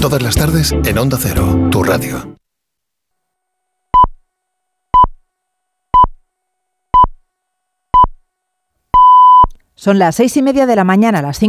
Todas las tardes en Onda Cero, tu radio. Son las 6:30 de la mañana, las 5.